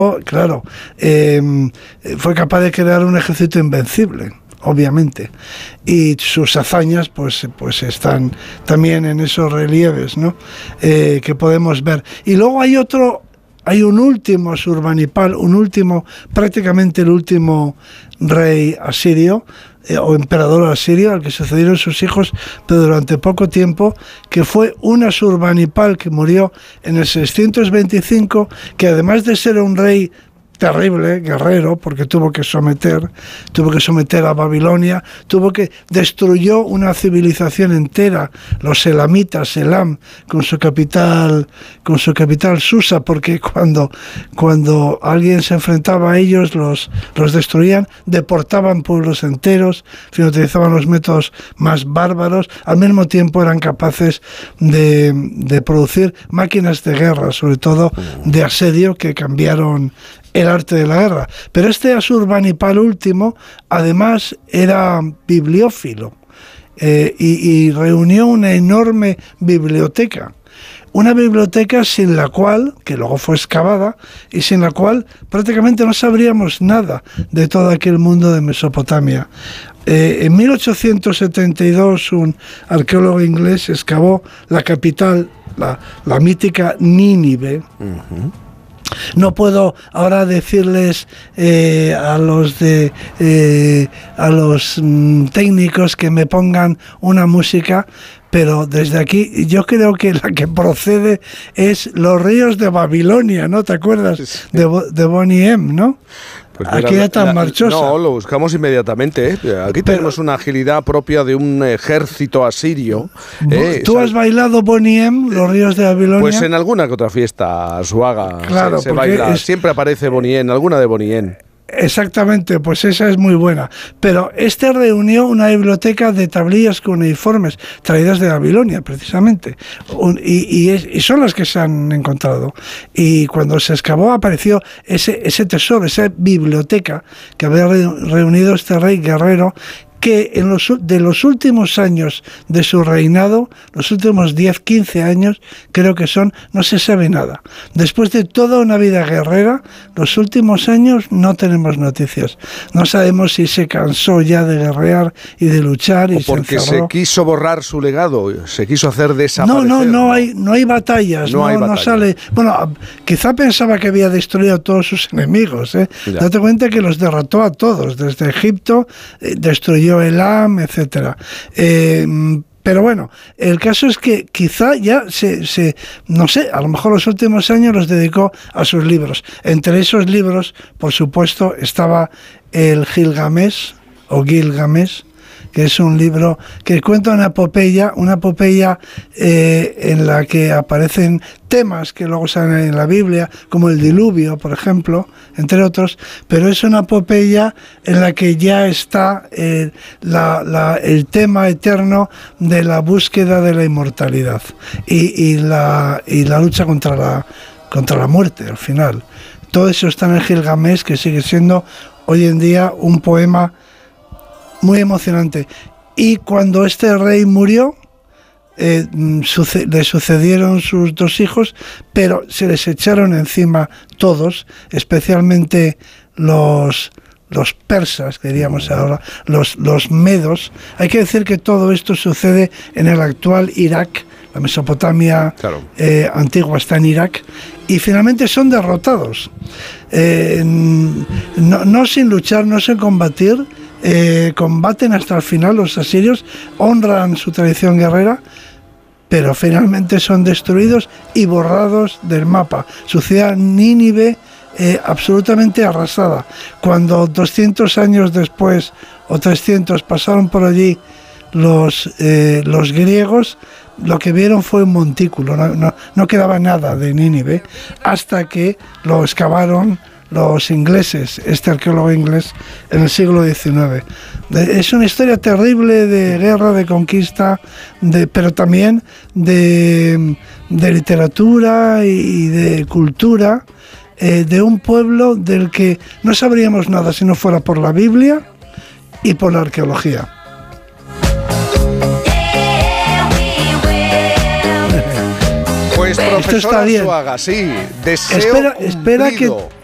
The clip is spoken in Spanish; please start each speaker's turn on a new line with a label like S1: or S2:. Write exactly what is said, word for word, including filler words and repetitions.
S1: claro, eh, fue capaz de crear un ejército invencible, obviamente, y sus hazañas pues, pues están también en esos relieves, ¿no? eh, que podemos ver. Y luego hay otro, hay un último Asurbanipal, un último, prácticamente el último rey asirio, eh, o emperador asirio, al que sucedieron sus hijos, pero durante poco tiempo, que fue un Asurbanipal que murió en el seiscientos veinticinco, que además de ser un rey terrible, guerrero, porque tuvo que someter, tuvo que someter a Babilonia, tuvo que destruyó una civilización entera, los elamitas, Elam, con su capital, con su capital Susa, porque cuando, cuando alguien se enfrentaba a ellos, los, los destruían, deportaban pueblos enteros, fin, utilizaban los métodos más bárbaros, al mismo tiempo eran capaces de, de producir máquinas de guerra, sobre todo de asedio, que cambiaron el arte de la guerra. Pero este Asurbanipal último, además, era bibliófilo eh, y, y reunió una enorme biblioteca. Una biblioteca sin la cual, que luego fue excavada, y sin la cual prácticamente no sabríamos nada de todo aquel mundo de Mesopotamia. Eh, en mil ochocientos setenta y dos, un arqueólogo inglés excavó la capital, la, la mítica Nínive. Uh-huh. No puedo ahora decirles eh, a los de eh, a los mm, técnicos que me pongan una música, pero desde aquí yo creo que la que procede es Los ríos de Babilonia, ¿no? ¿Te acuerdas? Sí. De, de Bonnie M, ¿no? Pues mira, aquí era tan la, marchosa.
S2: No, lo buscamos inmediatamente. ¿eh? Aquí pero, tenemos una agilidad propia de un ejército asirio. ¿eh?
S1: ¿Tú has bailado Bonnie M, Los ríos de Babilonia?
S2: Pues en alguna que otra fiesta, Suaga,
S1: claro,
S2: se, se baila. Es, siempre aparece Bonnie M, alguna de Bonnie M.
S1: Exactamente, pues esa es muy buena. Pero este reunió una biblioteca de tablillas cuneiformes traídas de Babilonia, precisamente. Un, y, y, es, y son las que se han encontrado. Y cuando se excavó apareció ese, ese tesoro, esa biblioteca que había reunido este rey guerrero, que en los, de los últimos años de su reinado, los últimos diez, quince años, creo que son, no se sabe nada. Después de toda una vida guerrera, los últimos años no tenemos noticias. No sabemos si se cansó ya de guerrear y de luchar. Y
S2: o porque
S1: se,
S2: se quiso borrar su legado, se quiso hacer desaparecer.
S1: No, no, no hay, no hay batallas. No, no, hay batallas. No sale. Bueno, quizá pensaba que había destruido a todos sus enemigos. ¿eh? Date cuenta que los derrotó a todos. Desde Egipto eh, destruyó Elam, etcétera. Eh, pero bueno, el caso es que quizá ya se, se, no sé, a lo mejor los últimos años los dedicó a sus libros. Entre esos libros, por supuesto, estaba el Gilgamesh, o Gilgamesh, que es un libro que cuenta una epopeya, una epopeya eh, en la que aparecen temas que luego salen en la Biblia, como el diluvio, por ejemplo, entre otros, pero es una epopeya en la que ya está eh, la, la, el tema eterno de la búsqueda de la inmortalidad y, y, la, y la lucha contra la, contra la muerte, al final. Todo eso está en el Gilgamesh, que sigue siendo hoy en día un poema muy emocionante. Y cuando este rey murió, eh, suce- le sucedieron sus dos hijos, pero se les echaron encima todos, especialmente los, los persas, que diríamos ahora, los, los medos. Hay que decir que todo esto sucede en el actual Irak. La Mesopotamia claro. eh, antigua está en Irak, y finalmente son derrotados. Eh, no, no sin luchar, no sin combatir, Eh, combaten hasta el final. Los asirios honran su tradición guerrera, pero finalmente son destruidos y borrados del mapa. Su ciudad Nínive eh, absolutamente arrasada. Cuando doscientos años después o trescientos pasaron por allí los, eh, los griegos, lo que vieron fue un montículo, no, no, no quedaba nada de Nínive, hasta que lo excavaron los ingleses, este arqueólogo inglés, en el siglo diecinueve. Es una historia terrible de guerra, de conquista, de, pero también de, de literatura y de cultura, eh, de un pueblo del que no sabríamos nada si no fuera por la Biblia y por la arqueología.
S2: Pues profesor Arzuaga, sí, deseo
S1: espera, espera que